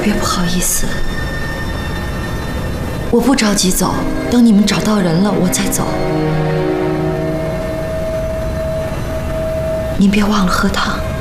别不好意思，我不着急走，等你们找到人了我再走。您别忘了喝汤。